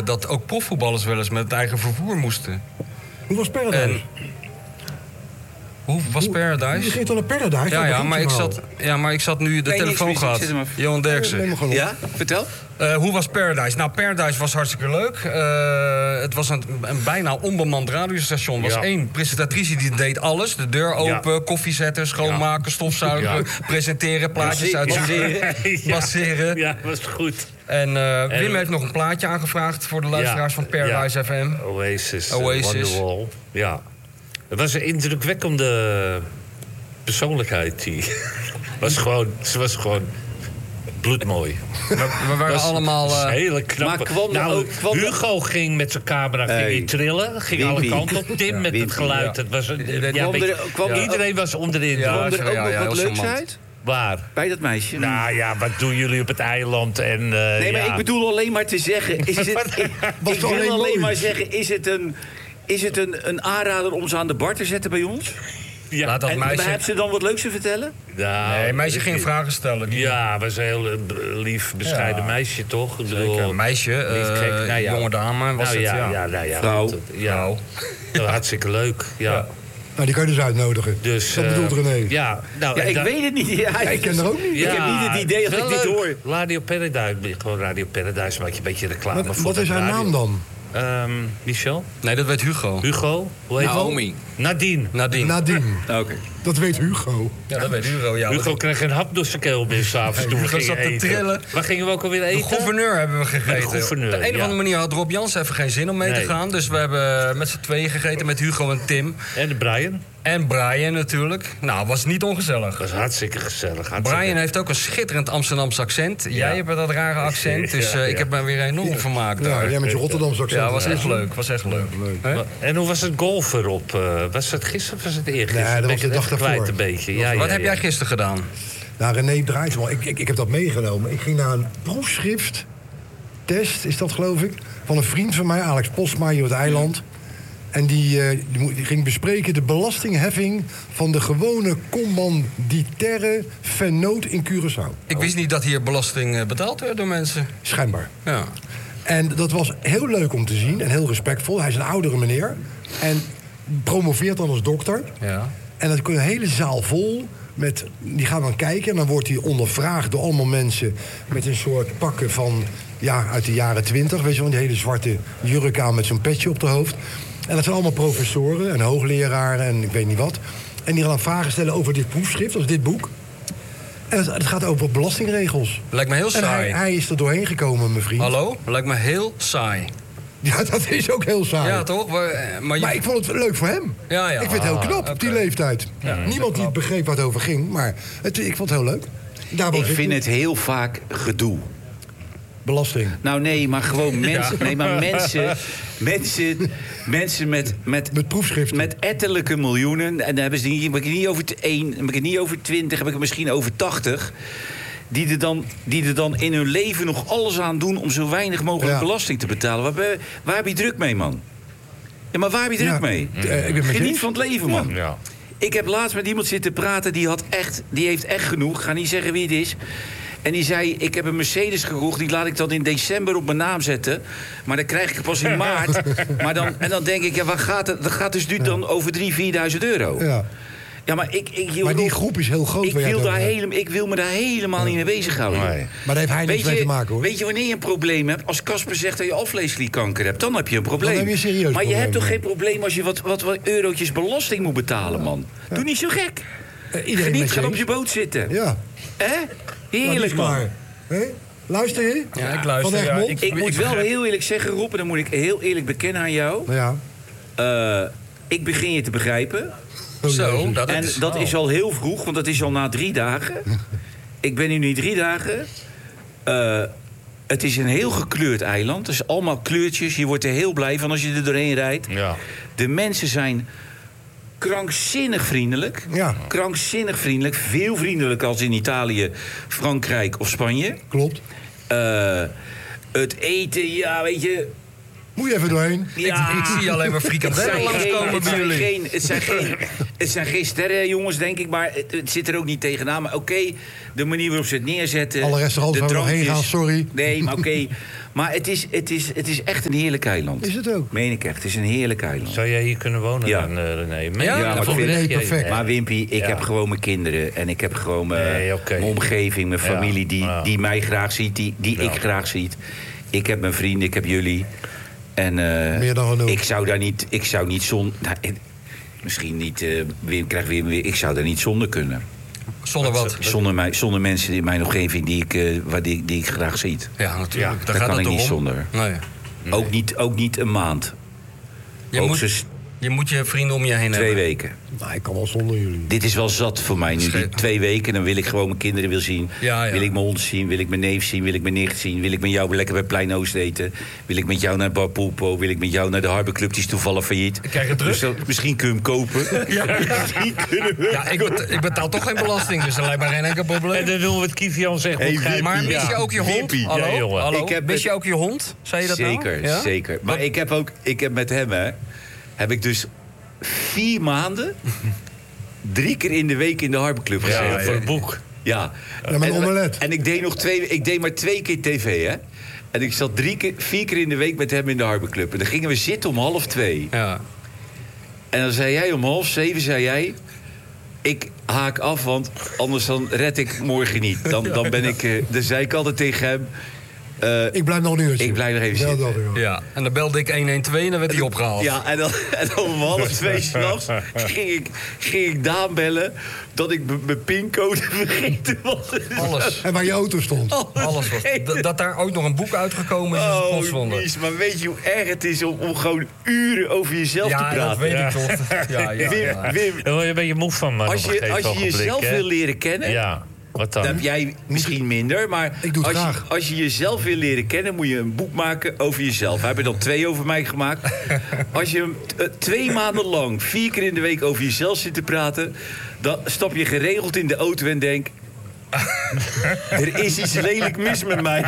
dat ook profvoetballers wel eens met het eigen vervoer moesten. Hoe was Paradise? Hoe was Paradise? Je ging toch naar Paradise? Maar ik zat nu de telefoon gehad. Johan Derksen. Ja, vertel. Hoe was Paradise? Nou, Paradise was hartstikke leuk. Het was een bijna onbemand radiostation. Er was één presentatrice die deed alles. De deur open, koffie zetten, schoonmaken, stofzuigen, presenteren, plaatjes uitzoeken, masseren. Ja, was goed. En Wim heeft nog een plaatje aangevraagd voor de luisteraars van Paradise FM. Oasis. Wonderwall. Ja. Het was een indrukwekkende persoonlijkheid. Ze was gewoon bloedmooi. We waren allemaal... hele knap. Hugo ging met zijn camera trillen. Ging alle kanten op. Tim met het geluid. Het was, iedereen was onder de indruk. Kwam er ook nog wat leuks uit? Waar? Bij dat meisje? Nou ja, wat doen jullie op het eiland? En, nee, maar ik bedoel alleen maar te zeggen... ik wil alleen maar zeggen, is het een aanrader om ze aan de bar te zetten bij ons? Ja, laat dat meisje... Heb ze dan wat leuks te vertellen? Nou, nee, meisje ging vragen stellen. Ja, was een heel lief, bescheiden meisje, toch? Zeker, meisje, jonge dame was het, Vrouw. Ja, hartstikke leuk, ja. Nou, die kan je dus uitnodigen. Dus, dat bedoelt René. Ik weet het niet. Ik ken er ook niet. Ik heb niet het idee dat ik dit hoor. Radio Paradise, gewoon Radio Paradise, maak je een beetje reclame voor. Wat is haar naam dan? Michel? Nee, dat weet Hugo. Hoe heet Naomi. Nadine. Oké. Dat weet Hugo. Ja, dat weet Hugo. Ja, Hugo kreeg een hap door zijn keel binnen s'avonds toen we gingen eten. Trillen. Waar gingen we ook alweer eten? De gouverneur hebben we gegeten. Op de een of andere manier had Rob Jans even geen zin om mee te gaan. Dus we hebben met z'n tweeën gegeten met Hugo en Tim. En de Brian. En Brian natuurlijk. Nou, was niet ongezellig. Was hartstikke gezellig. Brian heeft ook een schitterend Amsterdamse accent. Jij hebt dat rare accent, dus ik heb me weer enorm vermaakt. Ja, jij met je Rotterdamse accent. Ja, was echt leuk. Was echt leuk. En hoe was het golfen op? Was het gisteren of was het eergisteren? Nee, dat was de dag daarvoor. Een beetje. Wat heb jij gisteren gedaan? Nou, René draait wel. Ik heb dat meegenomen. Ik ging naar een proefschrift. Test is dat, geloof ik. Van een vriend van mij, Alex Postma, hier op het eiland. En die ging bespreken de belastingheffing van de gewone commanditaire vennoot in Curaçao. Ik wist niet dat hier belasting betaald werd door mensen. Schijnbaar. Ja. En dat was heel leuk om te zien en heel respectvol. Hij is een oudere meneer en promoveert dan als dokter. Ja. En dat kon een hele zaal vol. Die gaan dan kijken en dan wordt hij ondervraagd door allemaal mensen met een soort pakken van, uit de jaren 20. Weet je wel, die hele zwarte jurk aan met zo'n petje op de hoofd. En dat zijn allemaal professoren en hoogleraren en ik weet niet wat. En die gaan dan vragen stellen over dit proefschrift, dus dit boek. En het gaat over belastingregels. Lijkt me heel saai. En hij is er doorheen gekomen, mijn vriend. Hallo? Lijkt me heel saai. Ja, dat is ook heel saai. Ja, toch? Maar ik vond het leuk voor hem. Ja. Ik vind het heel knap op die leeftijd. Ja, niemand die begreep waar het over ging, maar ik vond het heel leuk. Ik vind het heel vaak gedoe. Belasting. Nou nee, maar gewoon mensen. Nee, maar mensen met proefschriften. Met ettelijke miljoenen. En dan hebben ze heb ik het niet over 1, heb ik het niet over 20, heb ik het misschien over 80. Die er dan in hun leven nog alles aan doen om zo weinig mogelijk belasting te betalen. Waar heb je druk mee, man? Ja, maar waar heb je druk mee? Geniet van het leven, man. Ja. Ik heb laatst met iemand zitten praten, die heeft echt genoeg. Ik ga niet zeggen wie het is. En die zei, ik heb een Mercedes gekocht, die laat ik dan in december op mijn naam zetten. Maar dan krijg ik pas in maart. En dan denk ik, dat gaat dus nu dan over 3.000, 4.000 euro. Ja. Ja, maar die groep is heel groot. Ik wil me daar helemaal niet mee bezighouden. Nee. Maar daar heeft hij niks mee te maken, hoor. Weet je wanneer je een probleem hebt? Als Casper zegt dat je alvleesklierkanker hebt, dan heb je een probleem. Dan heb je een serieus maar probleem, je hebt toch geen probleem als je wat eurotjes belasting moet betalen, man? Ja. Doe niet zo gek. Geniet, ga op je boot zitten. Ja. Heerlijk, man. Luister je? Ja, ik luister. Ja, ik moet wel heel eerlijk zeggen, Rob, en dan moet ik heel eerlijk bekennen aan jou. Ja. Ik begin je te begrijpen. Zo, dat is al heel vroeg, want dat is al na 3 dagen. Ik ben hier nu 3 dagen. Het is een heel gekleurd eiland. Het is allemaal kleurtjes. Je wordt er heel blij van als je er doorheen rijdt. Ja. De mensen zijn krankzinnig vriendelijk. Ja. Krankzinnig vriendelijk. Veel vriendelijker als in Italië, Frankrijk of Spanje. Klopt. Het eten, ja, weet je. Moet je even doorheen? Ja, ik zie alleen maar frikandellen langskomen bij jullie. Het zijn geen sterren, jongens, denk ik. Maar het zit er ook niet tegenaan. Maar oké, de manier waarop ze het neerzetten. Alle restaurants waar we nog heen gaan, sorry. Nee, maar oké. Maar het is echt een heerlijk eiland. Is het ook? Meen ik echt, het is een heerlijk eiland. Zou jij hier kunnen wonen dan, René? Ja, maar perfect. Maar Wimpy, ik heb gewoon mijn kinderen. En ik heb gewoon mijn omgeving, mijn familie die mij graag ziet. Die ik graag ziet. Ik heb mijn vrienden, ik heb jullie. En meer dan genoeg. Ik zou niet zonder... misschien niet, weer. Ik zou daar niet zonder kunnen. Zonder wat? Zonder mensen in mijn omgeving die ik graag zie. Ja, natuurlijk. Ja, daar kan ik niet zonder. Nee. Ook niet een maand. Je moet je vrienden om je heen 2 weken. Nou, ik kan wel zonder jullie. Dit is wel zat voor mij nu. Die 2 weken, dan wil ik gewoon mijn kinderen wil zien. Ja. Wil ik mijn hond zien, wil ik mijn neef zien, wil ik mijn nicht zien. Wil ik met jou lekker bij Plein Oost eten. Wil ik met jou naar Bar Poelpo. Wil ik met jou naar de Harbor Club, die is toevallig failliet. Krijg je druk? Dus misschien kun je hem kopen. Ik betaal toch geen belasting, dus dat lijkt me geen enkel probleem. En dan doen we het Kivian zeggen. Maar mis je ook je hond? Hallo? Mis je ook je hond? Zei je dat zeker, nou? Zeker. Maar ik heb met hem, heb ik dus 4 maanden 3 keer in de week in de Harbor Club gezeten. Voor het boek. Ja. Met omelet. En ik deed maar 2 keer tv, hè. En ik zat 4 keer in de week met hem in de Harbor Club. En dan gingen we zitten om 1:30. Ja. En dan zei jij om 6:30, zei jij... Ik haak af, want anders dan red ik morgen niet. Dan ben ik... Dan zei ik altijd tegen hem... ik blijf nog een uurtje. Ik blijf nog even zitten. Ja, en dan belde ik 112 en dan werd hij opgehaald. Ja, en dan om 1:30 s'nachts ging ik Daan bellen... dat ik mijn pincode vergeten was. Alles. En waar je auto stond. Alles was. Dat daar ook nog een boek uitgekomen is, is een godswonde. Mies, maar weet je hoe erg het is om gewoon uren over jezelf te praten? Ja, dat weet ik toch. Wim, Daar word je een beetje moe van, man. Als je jezelf wil leren kennen... Ja. Wat dan? Dat heb jij misschien minder, maar ik doe het graag. Als je jezelf wil leren kennen... moet je een boek maken over jezelf. We hebben er dan 2 over mij gemaakt. Als je 2 maanden lang 4 keer in de week over jezelf zit te praten... dan stap je geregeld in de auto en denk... er is iets lelijk mis met mij.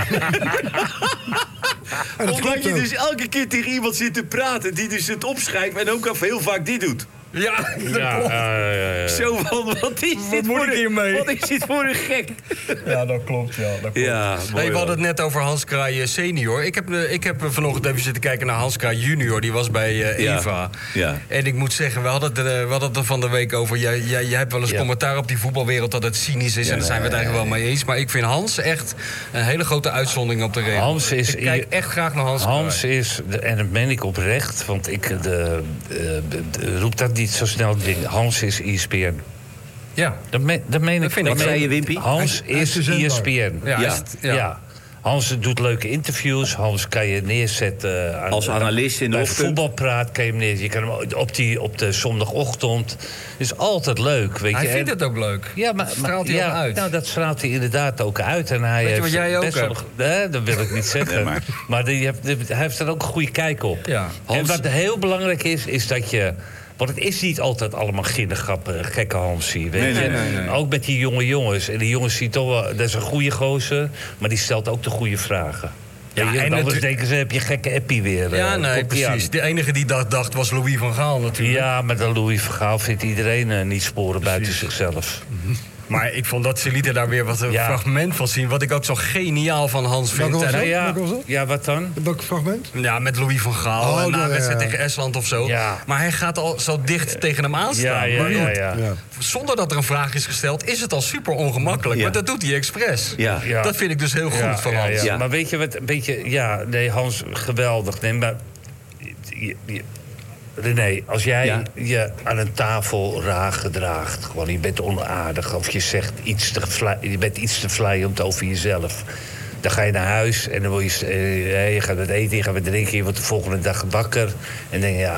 Omdat je dus elke keer tegen iemand zit te praten... die dus het opschrijft en ook al heel vaak dit doet. Ja. Zo van, wat is dit voor een gek? Ja, dat klopt. Ja, mooi, we hadden het net over Hans Kraai senior. Ik heb vanochtend even zitten kijken naar Hans Kraai junior. Die was bij Eva. Ja. En ik moet zeggen, we hadden het er van de week over. Jij hebt wel eens commentaar op die voetbalwereld dat het cynisch is. En daar zijn we het eigenlijk wel mee eens. Maar ik vind Hans echt een hele grote uitzondering op de regel. Ik kijk echt graag naar Hans Kraai. Hans is, en dat meen ik oprecht... want ik roep dat niet zo snel. Hans is ESPN. Ja. Dat meen ik. Wat zei je, Wimpy? Hans is ESPN. Ja. Hans doet leuke interviews. Hans kan je neerzetten... als analist in de ochtend. Bij voetbalpraat kan je hem neerzetten. Je kan hem op de zondagochtend. Het is altijd leuk. Weet hij je. vindt het ook leuk. Ja, maar straalt hij ook uit? Nou, dat straalt hij inderdaad ook uit. En hij weet je wat jij ook hebt? Dat wil ik niet zeggen. Maar hij heeft er ook een goede kijk op. Ja. En wat heel belangrijk is dat je... Want het is niet altijd allemaal ginnegappen, gekke Hansie. Weet je? Nee. Ook met die jonge jongens. En die jongens zien toch wel... Dat is een goede gozer, maar die stelt ook de goede vragen. Ja, en anders denken ze, heb je gekke appie weer. Ja, nee, precies. De enige die dat dacht was Louis van Gaal natuurlijk. Ja, maar de Louis van Gaal vindt iedereen niet sporen buiten zichzelf. Maar ik vond dat ze lieten daar weer wat een fragment van zien... wat ik ook zo geniaal van Hans vind. Ja, wat dan? Welk fragment? Ja, met Louis van Gaal. Na een wedstrijd tegen Estland of zo. Ja. Maar hij gaat al zo dicht tegen hem aanstaan. Ja. Zonder dat er een vraag is gesteld, is het al super ongemakkelijk. Maar dat doet hij expres. Ja. Dat vind ik dus heel goed van Hans. Ja. Maar weet je wat, een beetje... Ja, nee, Hans, geweldig. Nee, maar... René, als jij je aan een tafel raar gedraagt... gewoon je bent onaardig of je zegt je bent iets te vleiend over jezelf... dan ga je naar huis en dan wil je gaat wat eten, je gaat wat drinken... je wordt de volgende dag wakker en denk je...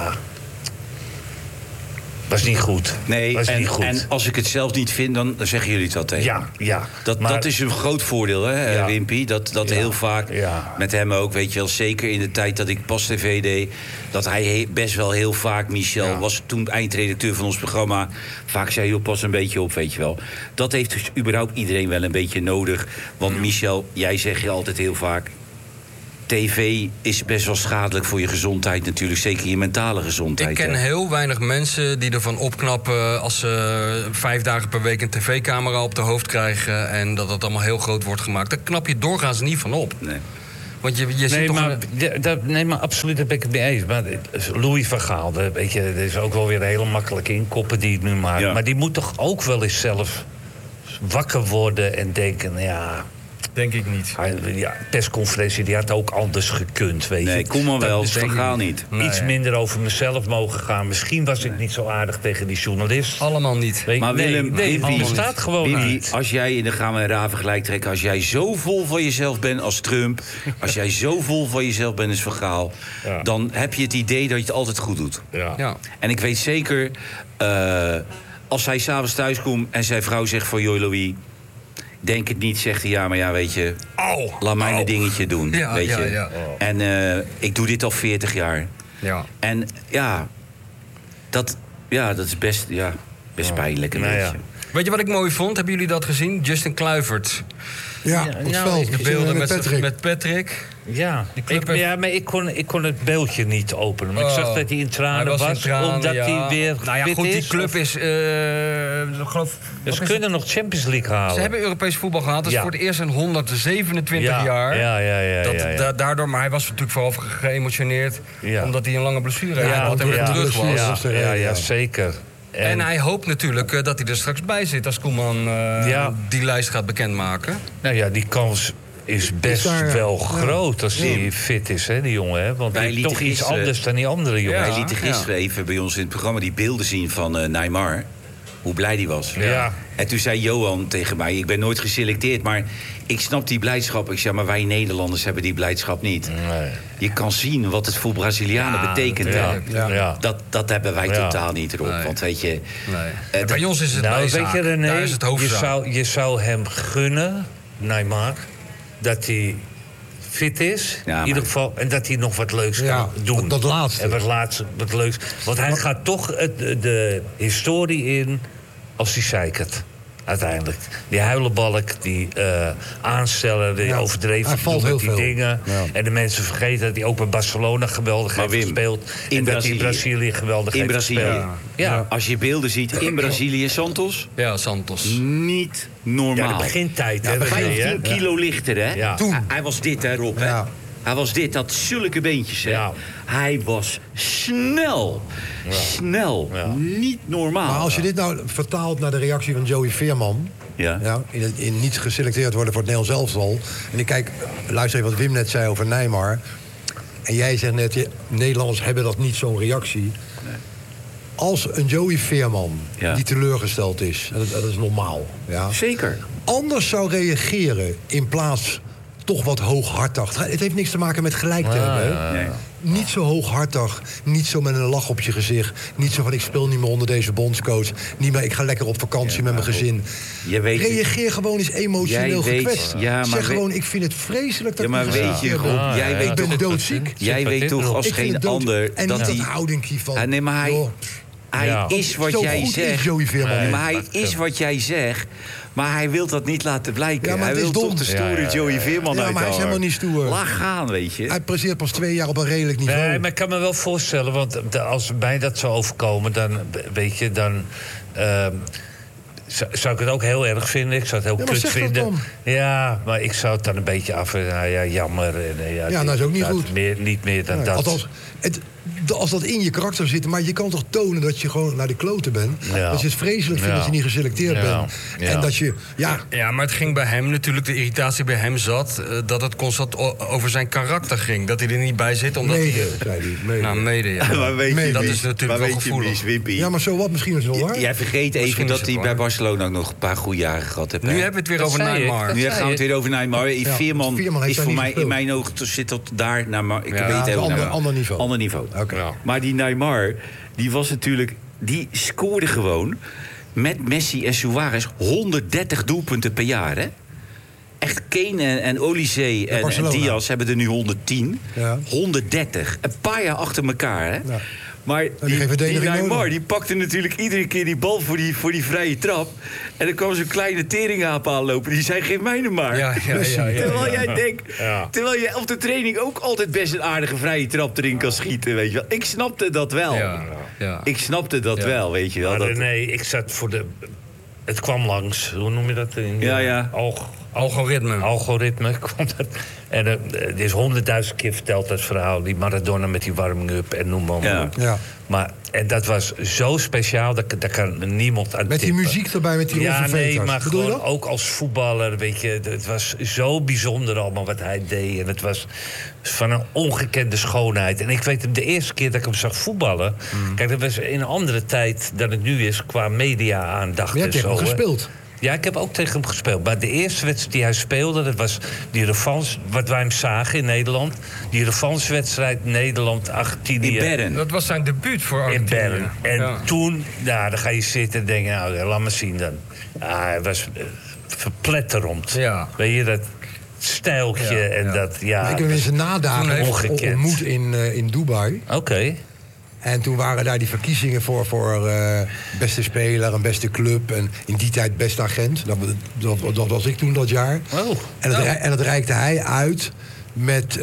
was niet goed. Nee, en als ik het zelf niet vind, dan zeggen jullie dat tegen. Ja. Dat is een groot voordeel, hè, Wimpy. Dat heel vaak, met hem ook, weet je wel... zeker in de tijd dat ik Pas TV deed... dat hij best wel heel vaak, Michel... was toen eindredacteur van ons programma... vaak zei hij pas een beetje op, weet je wel. Dat heeft dus überhaupt iedereen wel een beetje nodig. Want Michel, jij zegt je altijd heel vaak... TV is best wel schadelijk voor je gezondheid natuurlijk. Zeker je mentale gezondheid. Ik ken heel weinig mensen die ervan opknappen als ze 5 dagen per week een tv-camera op de hoofd krijgen en dat allemaal heel groot wordt gemaakt. Daar knap je doorgaans niet van op. Nee. Want je zit toch... Nee, maar absoluut, daar ben ik het mee eens. Maar Louis van Gaal, weet je, dat is ook wel weer een hele makkelijke inkoppen die het nu maakt. Ja. Maar die moet toch ook wel eens zelf wakker worden en denken, ja... Denk ik niet. Persconferentie, die had ook anders gekund, weet je. Nee, kom maar wel, Van Gaal niet. Iets minder over mezelf mogen gaan. Misschien was ik niet zo aardig tegen die journalist. Allemaal niet. Maar Willem, die bestaat gewoon niet. Als jij, en dan gaan we een raven gelijk trekken... als jij zo vol van jezelf bent als Trump... als jij zo vol van jezelf bent als Van Gaal... dan heb je het idee dat je het altijd goed doet. Ja. En ik weet zeker... als hij s'avonds thuis komt en zijn vrouw zegt van... joh, Louis... Denk het niet, zegt hij, ja, maar ja, weet je... laat mij een dingetje doen, weet je. Ja. En ik doe dit al 40 jaar. Ja. En dat is best pijnlijk een beetje. Weet je wat ik mooi vond? Hebben jullie dat gezien? Justin Kluivert. Ja, op het veld. De beelden Patrick. met Patrick. Ja, maar ik kon het beeldje niet openen. Maar ik zag dat hij in tranen was, omdat hij weer fit goed, is. die club is... ze kunnen nog Champions League halen. Ze hebben Europees voetbal gehad. Dat is voor het eerst in 127 jaar. Ja. Daardoor, maar hij was natuurlijk vooral geëmotioneerd... omdat hij een lange blessure had en weer terug was. Ja, zeker. En hij hoopt natuurlijk dat hij er straks bij zit... als Koeman die lijst gaat bekendmaken. Nou ja, die kans is best wel groot als hij fit is, hè, die jongen. Hè? Want hij is toch iets anders dan die andere jongen. Hij liet gisteren even bij ons in het programma die beelden zien van Neymar. Hoe blij die was. Ja. En toen zei Johan tegen mij, ik ben nooit geselecteerd... maar ik snap die blijdschap. Ik zeg, maar wij Nederlanders hebben die blijdschap niet. Nee. Je kan zien wat het voor Brazilianen betekent. Dat hebben wij totaal niet erop. Nee. Want weet je... Nee. Bij ons is het weet je, René, daar is het hoofdzaak. je zou hem gunnen, Neymar... dat hij fit is, in ieder geval... en dat hij nog wat leuks kan doen. Dat laatste. En wat leuks. Want hij gaat toch de historie in als hij zeikert. Uiteindelijk. Die huilenbalk, die aansteller, die overdreven valt heel die veel. dingen. Ja. En de mensen vergeten dat hij ook bij Barcelona geweldig heeft gespeeld. En dat hij in Brazilië geweldig heeft gespeeld. Ja. Als je beelden ziet in Brazilië, Santos... Ja, Santos. Niet normaal. Ja, de begintijd. 15 kilo lichter, hè? Ja. Hij was dit, hè, Rob, hè? Ja. Hij was dit, had zulke beentjes, hè? Ja. Hij was snel. Ja. Snel. Ja. Niet normaal. Maar als je dit nou vertaalt naar de reactie van Joey Veerman... in niet geselecteerd worden voor het Nederlands elftal... en ik luister even wat Wim net zei over Neymar... en jij zegt net, Nederlanders hebben dat niet zo'n reactie... Nee. Als een Joey Veerman die teleurgesteld is, dat is normaal. Ja. Zeker. Anders zou reageren in plaats toch wat hooghartig. Het heeft niks te maken met gelijk te hebben. Nee. Niet zo hooghartig, niet zo met een lach op je gezicht. Niet zo van, ik speel niet meer onder deze bondscoach. Niet meer, ik ga lekker op vakantie met mijn gezin. Reageer gewoon eens emotioneel gekwetst. Zeg gewoon, ik vind het vreselijk dat ik maar weet je, ik ben doodziek. Jij weet toch als geen ander... En dat niet hij dat houdingkie van... Nee, maar hij is wat jij zegt. Maar hij is wat jij zegt... Maar hij wil dat niet laten blijken. Ja, hij wil toch de stoere Joey Veerman uit. Ja, maar hij is helemaal niet stoer. Laat gaan, weet je. Hij presteert pas 2 jaar op een redelijk niveau. Nee, maar ik kan me wel voorstellen, want als mij dat zou overkomen... dan, weet je, dan... zou ik het ook heel erg vinden. Ik zou het heel kut vinden. Ja, maar ik zou het dan een beetje jammer. En, dat is ook niet goed. Niet meer dan dat. Althans, als dat in je karakter zit, maar je kan toch tonen dat je gewoon naar de kloten bent. Ja. Dat je het vreselijk vindt dat je niet geselecteerd bent. Ja. En dat je, Ja, maar het ging bij hem natuurlijk, de irritatie bij hem zat... dat het constant over zijn karakter ging. Dat hij er niet bij zit, omdat mede, zei hij. Nou, mede, ja. Maar weet je, dat is natuurlijk wel gevoelig. Ja, maar zo wat, misschien is het wel waar. Jij vergeet even dat hij bij Barcelona ook nog een paar goede jaren gehad heeft. Nu hebben we het weer over Neymar. Nu gaan we het weer over Neymar. Veerman is voor mij, in mijn ogen, zit dat daar naar... Ik weet het heel ander niveau. Okay. Ja. Maar die Neymar, die was natuurlijk... Die scoorde gewoon met Messi en Suarez 130 doelpunten per jaar, hè? Echt, Kane en Olise en Diaz hebben er nu 110. Ja. 130. Een paar jaar achter elkaar, hè? Ja. Maar die Neymar, die pakte natuurlijk iedere keer die bal voor die vrije trap. En dan kwam zo'n kleine teringaap aanlopen. Die zei, geef mij hem maar. Ja. Terwijl jij denkt... Ja. Terwijl je op de training ook altijd best een aardige vrije trap erin kan schieten, weet je wel. Ik snapte dat wel. Ja. Ik snapte dat wel, weet je wel. Maar nee, ik zat voor de... Het kwam langs, hoe noem je dat? Algoritme kwam dat. En het is 100.000 keer verteld, dat verhaal. Die Maradona met die warming-up en noem maar op. Ja. Maar en dat was zo speciaal, daar kan niemand aan met die muziek erbij, met die ja, nee, maar gewoon ook als voetballer, weet je. Het was zo bijzonder allemaal wat hij deed. En het was van een ongekende schoonheid. En ik weet hem, de eerste keer dat ik hem zag voetballen... Kijk, dat was in een andere tijd dan het nu is, qua media-aandacht. Maar je hebt tegen hem gespeeld. Ja, ik heb ook tegen hem gespeeld. Maar de eerste wedstrijd die hij speelde, dat was die revanche, wat wij hem zagen in Nederland. Die revanche-wedstrijd Nederland-Argentinië. In Bern. Dat was zijn debuut voor Argentinië. In Bern. En toen, dan ga je zitten en denken, nou, laat maar zien dan. Hij was verpletterend. Ja. Weet je, dat stijltje en dat, ja. Ik heb in zijn nadagen ontmoet in Dubai. Oké. En toen waren daar die verkiezingen voor beste speler en beste club. En in die tijd beste agent. Dat was ik toen dat jaar. Oh. En dat reikte hij uit met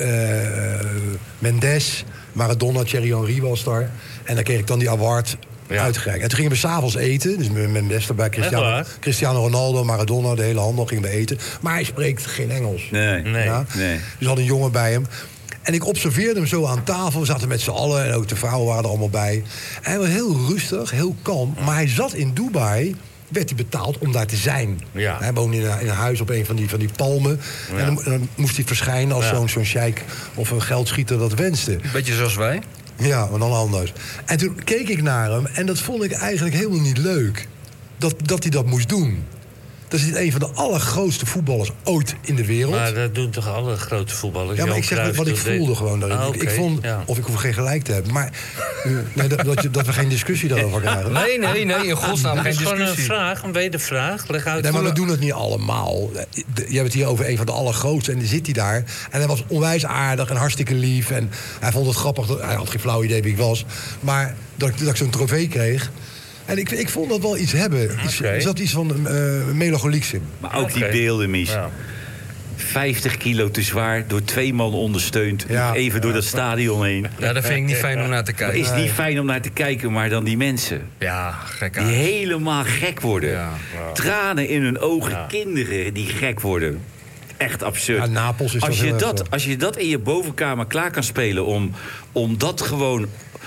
Mendes, Maradona, Thierry Henry was daar. En dan kreeg ik dan die award uitgereikt. En toen gingen we 's avonds eten. Dus met Mendes erbij, Cristiano Ronaldo, Maradona, de hele handel gingen we eten. Maar hij spreekt geen Engels. Nee. Dus we hadden een jongen bij hem. En ik observeerde hem zo aan tafel. We zaten met z'n allen en ook de vrouwen waren er allemaal bij. En hij was heel rustig, heel kalm. Maar hij zat in Dubai, werd hij betaald om daar te zijn. Ja. Hij woonde in een huis op een van die palmen. Ja. En dan moest hij verschijnen als zo'n sheik of een geldschieter dat wenste. Beetje zoals wij. Ja, maar dan anders. En toen keek ik naar hem en dat vond ik eigenlijk helemaal niet leuk. Dat hij dat moest doen. Dat is een van de allergrootste voetballers ooit in de wereld. Maar dat doen toch alle grote voetballers? Ja, maar ik zeg wat ik voelde gewoon daarin. Okay. Ik vond, of ik hoef geen gelijk te hebben. Maar dat we geen discussie daarover krijgen. Nee, in godsnaam geen discussie. Het is gewoon een wedervraag. Leg uit. Nee, maar we doen het niet allemaal. Je hebt het hier over een van de allergrootste en dan zit hij daar. En hij was onwijs aardig en hartstikke lief. En hij vond het grappig. Hij had geen flauw idee wie ik was. Maar dat ik zo'n trofee kreeg... En ik vond dat wel iets hebben. Er zat iets van melancholieks in. Maar ook die beelden, Mies. Ja. 50 kilo te zwaar, door 2 man ondersteund. Even door dat stadion heen. Ja, dat vind ik niet fijn om naar te kijken. Het is niet fijn om naar te kijken, maar dan die mensen. Ja, gek die helemaal gek worden. Ja. Tranen in hun ogen, kinderen die gek worden. Echt absurd. Ja, Napels is als je dat in je bovenkamer klaar kan spelen om dat gewoon...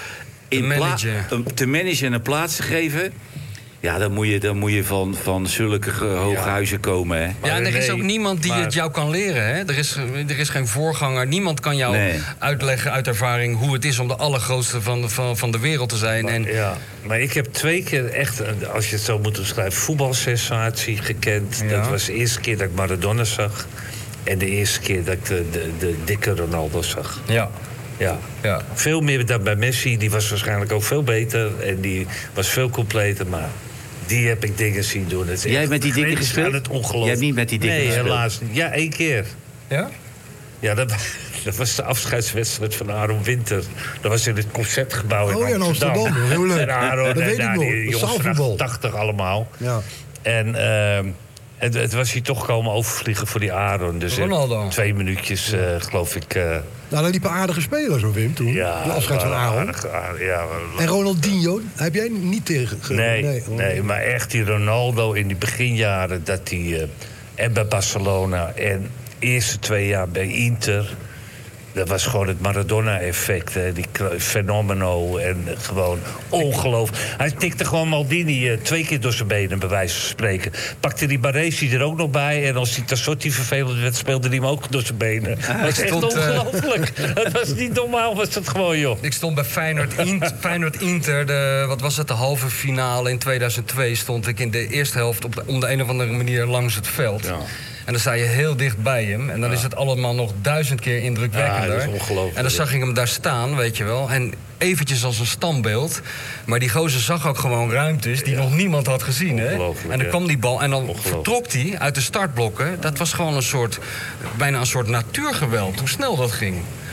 te managen en een plaats te geven... Ja, dan moet je van zulke hoge huizen komen. Hè. Ja, en er is ook niemand die het jou kan leren. Hè? Er is geen voorganger. Niemand kan jou uitleggen uit ervaring... hoe het is om de allergrootste van de wereld te zijn. Maar ik heb 2 keer echt, als je het zo moet omschrijven... voetbalsensatie gekend. Ja. Dat was de eerste keer dat ik Maradona zag. En de eerste keer dat ik de dikke Ronaldo zag. Ja. Veel meer dan bij Messi. Die was waarschijnlijk ook veel beter. En die was veel completer. Maar die heb ik dingen zien doen. Jij hebt met die dingen gespeeld? Het ongelooflijk. Jij hebt niet met die dingen gespeeld? Nee, helaas niet. Ja, 1 keer. Ja? Ja, dat was de afscheidswedstrijd van Aaron Winter. Dat was in het Concertgebouw in Amsterdam. Heel leuk. En Aaron, dat weet ik nog. Die jongens van 80 allemaal. Ja. En... Het was hier toch komen overvliegen voor die Aaron. Dus 2 minuutjes, geloof ik... Nou, dan liepen aardige spelers, hoor, Wim, toen. Ja, de afscheid van Aaron. En Ronaldinho, heb jij niet tegen... Nee, maar echt die Ronaldo in die beginjaren... dat hij en bij Barcelona en eerste 2 jaar bij Inter... Dat was gewoon het Maradona-effect. Die fenomeno en gewoon ongelooflijk. Hij tikte gewoon Maldini 2 keer door zijn benen, bij wijze van spreken. Pakte die Baresi er ook nog bij. En als die Tassotti vervelend werd, speelde hij hem ook door zijn benen. Dat was echt ongelooflijk. Het was niet normaal, was het gewoon, joh. Ik stond bij Feyenoord-Inter, de halve finale in 2002... stond ik in de eerste helft om de een of andere manier langs het veld. Ja. En dan sta je heel dicht bij hem. En dan is het allemaal nog 1000 keer indrukwekkender. Ja, dat is ongelooflijk. En dan zag ik hem daar staan, weet je wel. En eventjes als een standbeeld. Maar die gozer zag ook gewoon ruimtes die nog niemand had gezien. Hè? En dan kwam die bal en dan vertrok hij uit de startblokken. Dat was gewoon bijna een soort natuurgeweld, hoe snel dat ging.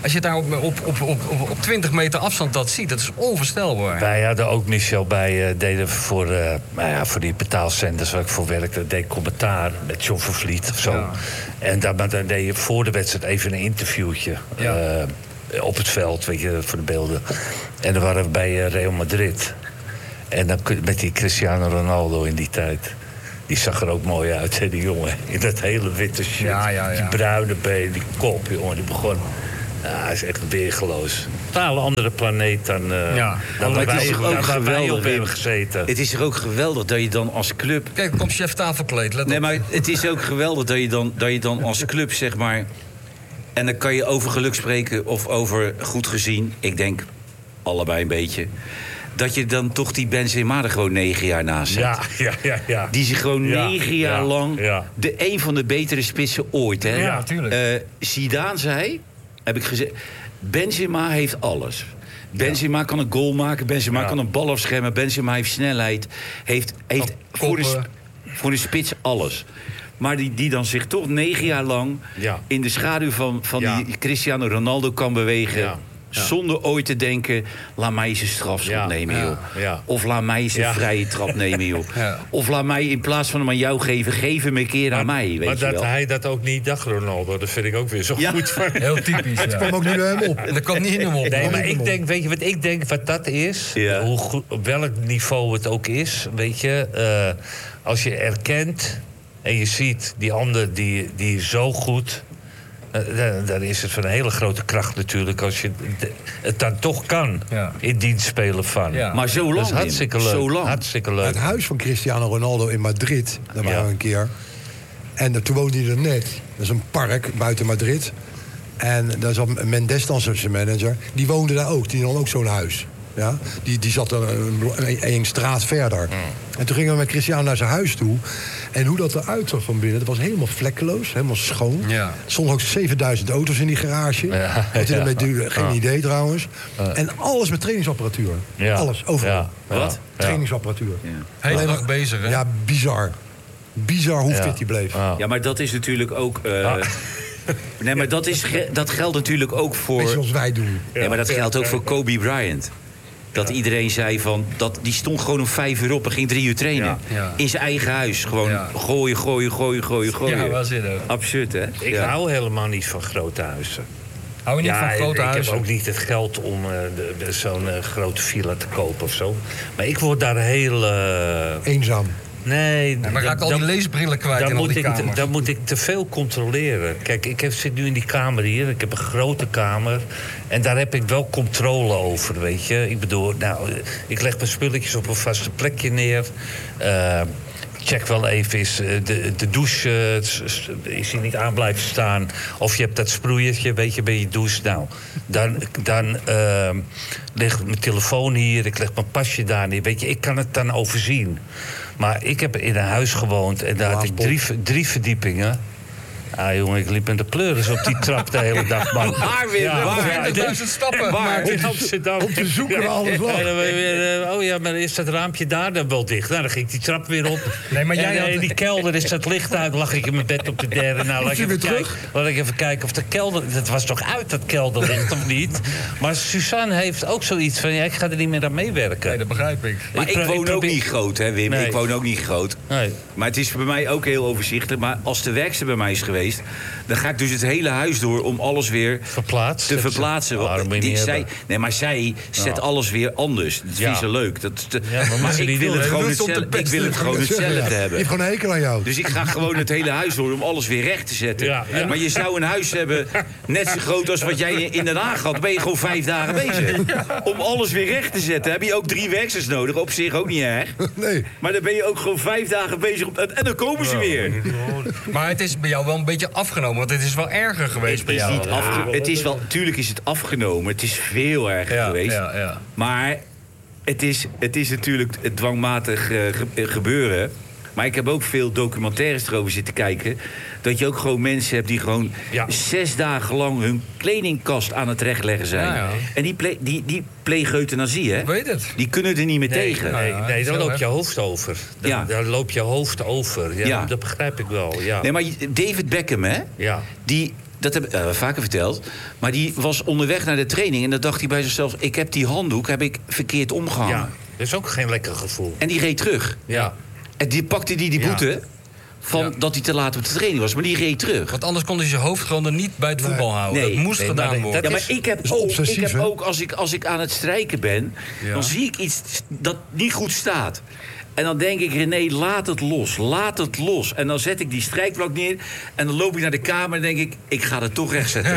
Als je daar op 20 meter afstand dat ziet, dat is onvoorstelbaar. Wij hadden ook Michel bij, deden voor die betaalcenters waar ik voor werkte, deed commentaar met John Vervliet of zo. Ja. En dan deed je voor de wedstrijd even een interviewtje op het veld, weet je, voor de beelden. En dan waren we bij Real Madrid. En dan met die Cristiano Ronaldo in die tijd. Die zag er ook mooi uit, hè, die jongen. In dat hele witte shirt. Ja. Die bruine been, die kop, jongen. Die begon... hij is echt weergeloos. Totaal andere planeet dan waar wij op hebben gezeten. Het is toch ook geweldig dat je dan als club... Kijk, er komt chef tafelkleed, let op. Nee, maar het is ook geweldig dat je dan als club, zeg maar... En dan kan je over geluk spreken of over goed gezien. Ik denk allebei een beetje... dat je dan toch die Benzema er gewoon 9 jaar naast zet. Ja. Die zich gewoon 9 jaar lang... een van de betere spitsen ooit, hè? Ja, natuurlijk. Zidane zei, heb ik gezegd... Benzema heeft alles. Benzema kan een goal maken. Benzema kan een bal afschermen. Benzema heeft snelheid. Heeft voor de spits alles. Maar die dan zich toch 9 jaar lang... in de schaduw van die Cristiano Ronaldo kan bewegen... Ja. Zonder ooit te denken, laat mij eens een strafschop nemen, joh. Ja. Of laat mij eens een vrije trap nemen, joh. Ja. Of laat mij in plaats van hem aan jou geef hem een keer aan mij, weet je wel. Maar dat hij dat ook niet dacht, Ronaldo, dat vind ik ook weer zo goed. Heel typisch, Het kwam ook niet bij hem op. Dat kwam niet in hem op. Nee, maar ik denk, weet je wat ik denk, wat dat is? Ja. Op welk niveau het ook is, weet je. Als je erkent en je ziet die ander die zo goed... Dan is het van een hele grote kracht natuurlijk... als je het dan toch kan in dienst spelen van. Ja. Maar zo lang, dat is hartstikke leuk. Zo lang. Hartstikke leuk. Het huis van Cristiano Ronaldo in Madrid, daar waren we een keer. En toen woonde hij er net. Dat is een park buiten Madrid. En daar zat Mendes dan zijn manager. Die woonde daar ook. Die had ook zo'n huis. Ja? Die zat er een straat verder. En toen gingen we met Cristiano naar zijn huis toe. En hoe dat eruit zag van binnen, dat was helemaal vlekkeloos, helemaal schoon. Ja. Er stonden ook 7000 auto's in die garage. Geen idee trouwens. En alles met trainingsapparatuur. Ja. Alles, overal. Ja. Wat? Trainingsapparatuur. Ja. Hele dag bezig, hè? Ja, bizar. Bizar hoe fit die bleef. Ja, maar dat is natuurlijk ook... Nee, maar dat geldt natuurlijk ook voor... Weet je zoals wij doen. Ja, maar dat geldt ook voor Kobe Bryant. Dat iedereen zei van... die stond gewoon om 5 uur op en ging 3 uur trainen. Ja. In zijn eigen huis. Gewoon gooien. Ja, waar zit het? Absurd, hè? Ik hou helemaal niet van grote huizen. Hou je niet van grote huizen? Ik heb ook niet het geld om zo'n grote villa te kopen of zo. Maar ik word daar heel... eenzaam. Nee, maar raak al die leesbrillen kwijt in al die kamers. Dan moet ik te veel controleren. Kijk, zit nu in die kamer hier. Ik heb een grote kamer. En daar heb ik wel controle over, weet je. Ik bedoel, ik leg mijn spulletjes op een vaste plekje neer. Check wel even eens de douche. Is die niet aan blijven staan? Of je hebt dat sproeiertje, weet je, bij je douche. Nou, dan leg mijn telefoon hier. Ik leg mijn pasje daar neer. Weet je, ik kan het dan overzien. Maar ik heb in een huis gewoond en daar had ik 3 verdiepingen. Jongen, ik liep in de pleuris op die trap de hele dag, man. Waar weer? 20.000 stappen. Waar? In Amsterdam. Om te zoeken naar alles wat. Maar is dat raampje daar dan wel dicht? Nou, dan ging ik die trap weer op. Nee, maar in die kelder is dat licht uit. Lag ik in mijn bed op de derde. Nou, laat ik even kijken of de kelder... Het was toch uit, dat kelderlicht, of niet? Maar Suzanne heeft ook zoiets van... ik ga er niet meer aan meewerken. Nee, dat begrijp ik. Maar ik woon ook niet groot, hè, Wim? Nee. Ik woon ook niet groot. Nee. Maar het is bij mij ook heel overzichtelijk. Maar als de werkster bij mij is geweest... dan ga ik dus het hele huis door om alles weer te verplaatsen. Maar zij zet alles weer anders. Dat vind ze leuk. Maar ik wil het gewoon hetzelfde hebben. Je hebt gewoon een hekel aan jou. Dus ik ga gewoon het hele huis door om alles weer recht te zetten. Ja. Maar je zou een huis hebben net zo groot als wat jij in Den Haag had. Dan ben je gewoon 5 dagen bezig. Om alles weer recht te zetten heb je ook 3 werksters nodig. Op zich ook niet erg. Nee. Maar dan ben je ook gewoon 5 dagen bezig. En dan komen ze weer. Maar het is bij jou wel een beetje afgenomen, want het is wel erger geweest bij jou. Tuurlijk is het afgenomen. Het is veel erger geweest. Ja. Maar het is natuurlijk het dwangmatig gebeuren. Maar ik heb ook veel documentaires erover zitten kijken. Dat je ook gewoon mensen hebt die gewoon 6 dagen lang hun kledingkast aan het rechtleggen zijn. Ja. En die plegen euthanasie, hè? Weet het. Die kunnen er niet meer tegen. Nee, dan loop je hoofd over. Dan loop je hoofd over. Ja. Dat begrijp ik wel. Ja. Nee, maar David Beckham, hè? Ja. Dat heb ik vaker verteld. Maar die was onderweg naar de training. En dan dacht hij bij zichzelf... ik heb die handdoek verkeerd omgehangen. Ja, dat is ook geen lekker gevoel. En die reed terug. Ja. En die pakte die boete... dat hij te laat op de training was. Maar die reed terug. Want anders kon hij zijn hoofd gewoon er niet bij het voetbal houden. Nee. Dat moest gedaan worden. Ja, maar ik heb ook als ik aan het strijken ben... dan zie ik iets dat niet goed staat. En dan denk ik, René, laat het los. En dan zet ik die strijkplank neer... en dan loop ik naar de kamer en denk ik ga het toch rechtzetten.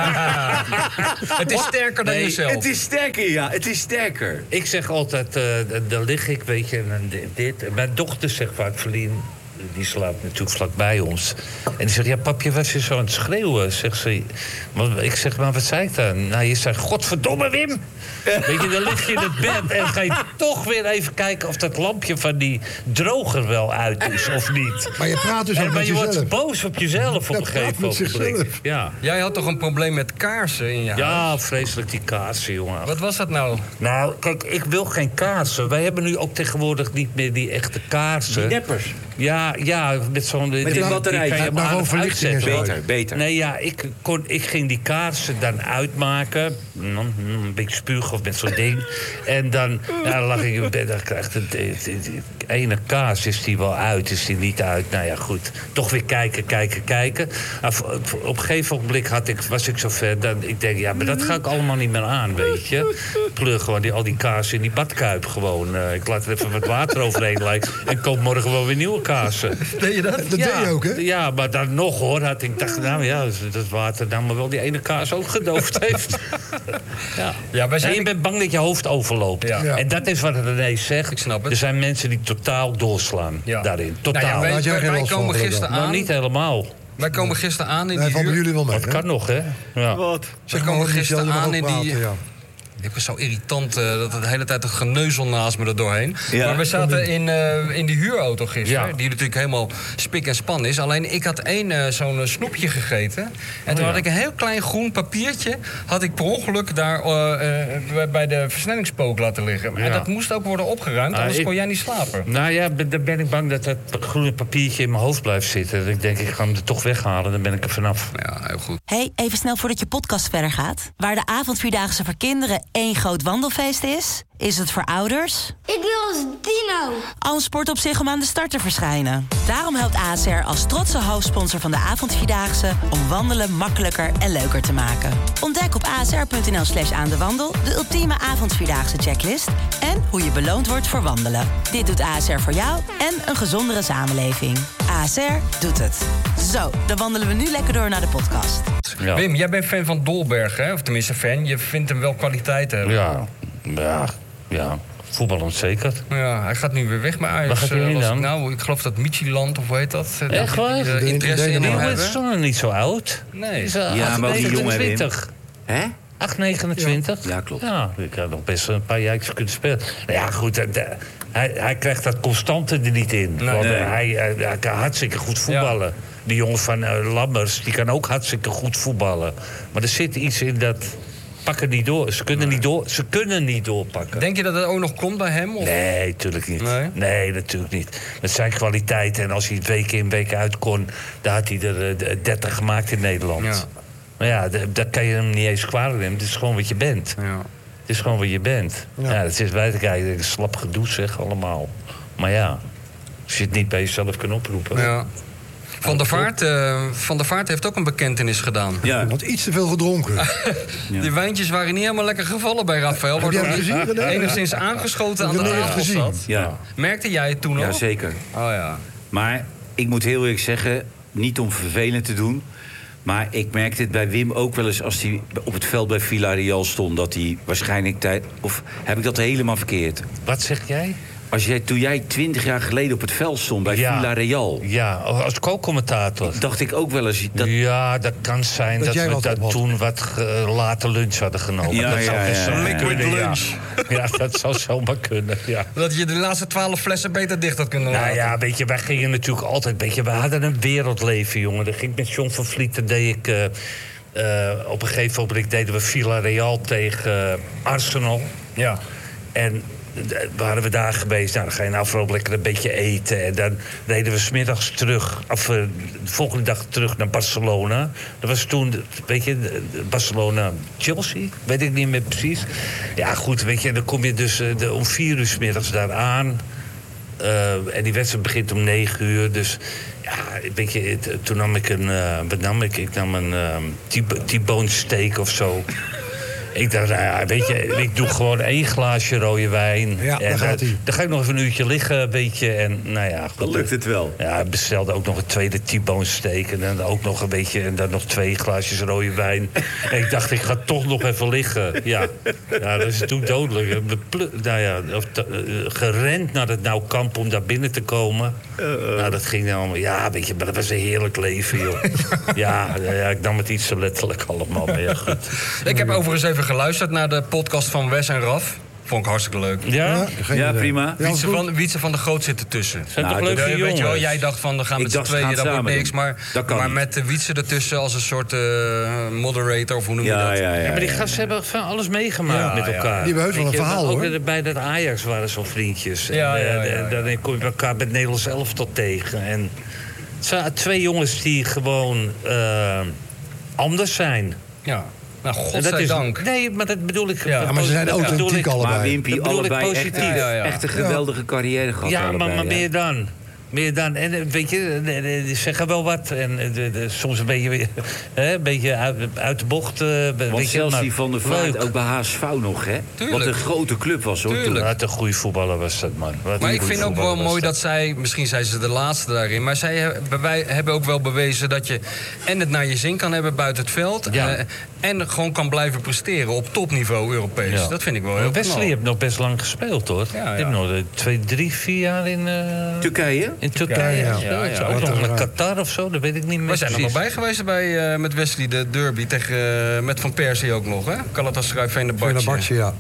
Het is sterker dan jezelf. Het is sterker, ja. Het is sterker. Ik zeg altijd, daar lig ik, weet je, en dit. Mijn dochter zegt vaak, Verlien... Die slaapt natuurlijk vlakbij ons. En die zegt, ja, papje, was je zo aan het schreeuwen? Zegt ze. Ik zeg, maar wat zei ik dan? Nou, je zegt, godverdomme, Wim! Weet je, dan lig je in het bed en ga je toch weer even kijken... of dat lampje van die droger wel uit is of niet. Maar je praat dus ook met maar je jezelf. wordt boos op jezelf op een gegeven moment. Ja. Jij had toch een probleem met kaarsen in je huis? Ja, vreselijk die kaarsen, jongen. Wat was dat nou? Nou, kijk, ik wil geen kaarsen. Wij hebben nu ook tegenwoordig niet meer die echte kaarsen. Die neppers. Ja, met zo'n... Met die batterij. Maar gewoon verlichting en zo. Beter. Nee, ja, ik ging die kaarsen dan uitmaken. Een beetje spuug of met zo'n ding. En dan lag ik in bed. Dan krijgt de ene kaars, is die wel uit, is die niet uit? Nou ja, goed. Toch weer kijken. Op een gegeven ogenblik was ik zo ver. Ik denk, ja, maar dat ga ik allemaal niet meer aan, weet je. Pleur gewoon al die kaarsen in die badkuip gewoon. Ik laat er even wat water overheen lijken. En koop morgen wel weer nieuwe kaarsen. Deed je dat? Dat deed je ook, hè? Ja, maar dan nog, hoor. Ik dacht, nou ja, dat water nou maar wel die ene kaars ook gedoofd heeft. Ja, en je bent bang dat je hoofd overloopt. Ja. En dat is wat René zegt. Ik snap het. Er zijn mensen die totaal doorslaan daarin. Totaal. Nou ja, wij komen gisteren aan. Nou, niet helemaal. Wij komen gisteren aan in Nee, die van huur. jullie wel mee, Dat kan nog, hè? Ja. Wat? Wij komen gisteren Michel, je mag aan ook in die... praten, ja. Ik was zo irritant dat het de hele tijd een geneuzel naast me er doorheen. Ja. Maar we zaten in die huurauto gisteren, Ja. die natuurlijk helemaal spik en span is. Alleen ik had zo'n snoepje gegeten. En toen had ik een heel klein groen papiertje, had ik per ongeluk daar bij de versnellingspook laten liggen. En dat moest ook worden opgeruimd, anders kon jij niet slapen. Nou ja, dan ben ik bang dat dat groene papiertje in mijn hoofd blijft zitten. Ik denk, ik ga hem er toch weghalen, dan ben ik er vanaf. Ja, heel goed. Hey, even snel voordat je podcast verder gaat. Waar de avondvierdaagse voor kinderen één groot wandelfeest is het voor ouders... Ik wil als Dino. al een sport op zich om aan de start te verschijnen. Daarom helpt ASR als trotse hoofdsponsor van de avondvierdaagse... om wandelen makkelijker en leuker te maken. Ontdek op asr.nl/aandewandel de ultieme avondvierdaagse checklist... en hoe je beloond wordt voor wandelen. Dit doet ASR voor jou en een gezondere samenleving. ASR doet het. Zo, dan wandelen we nu lekker door naar de podcast. Ja. Wim, jij bent fan van Dolberg, hè? Of tenminste fan. Je vindt hem wel kwaliteit hebben. Ja. Voetballend zeker. Ja, hij gaat nu weer weg bij Ajax. Waar gaat hij heen dan? Nou, ik geloof dat Michieland, of hoe heet dat? Echt waar? Interesse in hem Die hebben. is toch nog niet zo oud? Nee. Is maar ook die jongen, Wim. 29. Hè? 8,29? Ja, klopt. Ja, ik had nog best een paar jaar kunnen spelen. Nou ja, goed, hij krijgt dat constante er niet in. Nee. Want Nee. hij kan hartstikke goed voetballen. Ja. Die jongen van Lammers, die kan ook hartstikke goed voetballen. Maar er zit iets in dat... Pakken niet door. Ze kunnen niet doorpakken. Denk je dat het ook nog komt bij hem? Of? Nee, natuurlijk niet. Nee? Nee, natuurlijk niet. Met zijn kwaliteiten. En als hij het week in, week uit kon... dan had hij er 30 gemaakt in Nederland. Ja. Maar ja, daar kan je hem niet eens kwalijk nemen. Het is gewoon wat je bent. Ja. Het is gewoon wat je bent. Ja, het is wij te kijken. Slap gedoe zeg, allemaal. Maar ja, als je het niet bij jezelf kan oproepen... Ja. Van der Vaart heeft ook een bekentenis gedaan. Ja. Want iets te veel gedronken. Die wijntjes waren niet helemaal lekker gevallen bij Rafael. Heb jij Waardoor hem gezien, hij René? enigszins aangeschoten aan Ik de heb hem tafel gezien. zat. Ja. Merkte jij het toen Ja, ook? zeker. Oh ja. Maar ik moet heel eerlijk zeggen, niet om vervelend te doen... maar ik merkte het bij Wim ook wel eens als hij op het veld bij Villarreal stond... dat hij waarschijnlijk of heb ik dat helemaal verkeerd? Wat zeg jij? Toen jij 20 jaar geleden op het veld stond bij Villarreal... Ja, als co-commentator. dacht ik ook wel eens... Ja, dat kan zijn dat jij we wat dat op had. toen wat later lunch hadden genomen. Ja, dat zou ja, best ja, zomaar ja. kunnen, Liquid ja. lunch. Ja, dat zou zomaar kunnen, ja. Dat je de laatste 12 flessen beter dicht had kunnen Nou laten. ja, weet je, wij gingen natuurlijk altijd... we hadden een wereldleven, jongen. Dat ging met John van Vliet, deed ik... op een gegeven moment deden we Villarreal tegen Arsenal. Ja. En waren we daar geweest. Nou, dan ga je afloop lekker een beetje eten. En dan reden we 's middags terug. Of de volgende dag terug naar Barcelona. Dat was toen, weet je, Barcelona-Chelsea. Weet ik niet meer precies. Ja, goed, weet je, dan kom je dus om 4 uur 's middags daar aan. En die wedstrijd begint om 9 uur. Dus ja, weet je, toen nam ik ik nam een T-bone steak of zo. Ik dacht, nou ja, weet je, ik doe gewoon 1 glaasje rode wijn. Ja, en dan ga ik nog even een uurtje liggen, weet je. En nou ja, goed, Dan lukt het wel. Ja, ik bestelde ook nog een tweede T-bone steak. En dan ook nog een beetje, en dan nog 2 glaasjes rode wijn. En ik dacht, ik ga toch nog even liggen. Ja, dat is toen dodelijk. Gerend naar het Nou Camp om daar binnen te komen. Nou, dat ging allemaal, ja, weet je, maar dat was een heerlijk leven, joh. ja, ik nam het iets te letterlijk allemaal, maar ja, goed. Ik heb overigens even geluisterd naar de podcast van Wes en Raf. Vond ik hartstikke leuk. Ja, prima. Wietse van de Groot zit ertussen. Zijn toch leuke jongens? Weet je wel, jij dacht van, dan gaan we met z'n tweeën, dat wordt niks. Maar met Wietse ertussen als een soort moderator, of hoe noem je dat? Ja, maar die gasten hebben van alles meegemaakt met elkaar. Die hebben heus wel een verhaal, hoor. Ook bij dat Ajax waren zo vriendjes. En dan kom je elkaar met Nederlands elftal tegen. En het zijn 2 jongens die gewoon anders zijn. Ja. Nou, godzijdank. Nee, maar dat bedoel ik... Ja, maar ze zijn authentiek allebei. Maar Wimpy, allebei positief. Echt een geweldige carrière gehad. Ja, allebei, maar meer dan. En weet je, die zeggen wel wat. En soms een beetje uit de bocht. Want zelfs die Van der Vaart, ook bij HSV nog, hè? Tuurlijk. Wat een grote club was, hoor. Tuurlijk. Wat een goede voetballer was dat, man. Maar ik vind ook wel mooi dat zij, misschien zijn ze de laatste daarin, maar wij hebben ook wel bewezen dat je en het naar je zin kan hebben buiten het veld. Ja. En gewoon kan blijven presteren op topniveau Europees. Ja. Dat vind ik wel heel knap. Wesley heeft nog best lang gespeeld, hoor. Ja. Die heeft nog 2, 3, 4 jaar in... Turkije? In Turkije, ja. Ja. Ook nog naar Qatar of zo, dat weet ik niet meer. We zijn er nog bij geweest met Wesley, de derby tegen, met Van Persie ook nog, hè? Galatasaray Fenerbahce. Ja.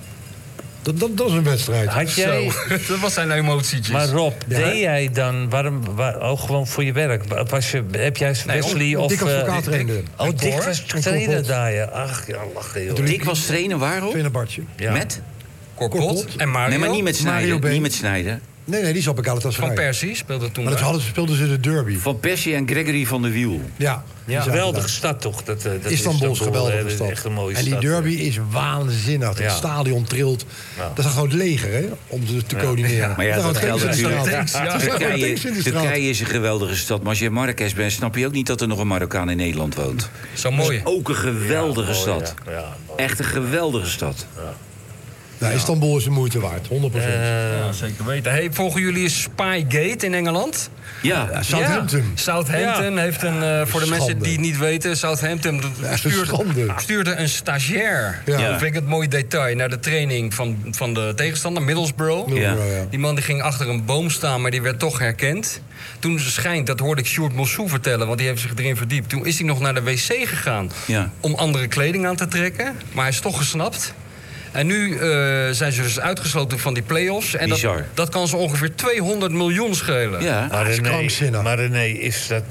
Dat is een wedstrijd. Had jij... Dat was zijn emotietjes. Maar Rob, deed jij dan... gewoon voor je werk? Heb jij Wesley of... Dick als advocaat trainde. Dick was trainer daar, ja. Ach, ja, lachen, joh. Dick was trainer, waarom? Fenerbahce. Ja. Met? Korpot en Mario. Nee, maar niet met Snijder. Been. Niet met Snijder. Nee, die zat bij Galatasaray. Van Persie speelde toen. Maar dat speelden ze de derby. Van Persie en Gregory van der Wiel. Ja. Geweldige stad, toch? Dat Istanbul is een geweldige stad. Echt een mooie en die stad, derby is waanzinnig. Het stadion trilt. Ja. Dat is gewoon het leger, hè? Om te coördineren. Maar ja, dat geldt natuurlijk. Turkije Turkije is een geweldige stad. Maar als je Marrakesh bent, snap je ook niet dat er nog een Marokkaan in Nederland woont. Zo mooi. Dat is ook een geweldige stad. Ja. Echt een geweldige stad. Nou, Istanbul is de moeite waard, 100%. Ja, zeker weten. Hey, volgen jullie Spygate in Engeland? Ja. Southampton. Ja. Southampton heeft een, voor de mensen die het niet weten, Southampton stuurde een stagiair. Ja. Dat vind ik het mooi detail. Naar de training van de tegenstander, Middlesbrough. Ja. Die man die ging achter een boom staan, maar die werd toch herkend. Toen schijnt, dat hoorde ik Sjoerd Mossou vertellen, want die heeft zich erin verdiept. Toen is hij nog naar de wc gegaan om andere kleding aan te trekken. Maar hij is toch gesnapt. En nu zijn ze dus uitgesloten van die play-offs. En dat kan ze ongeveer 200 miljoen schelen. Ja. Maar René, is dat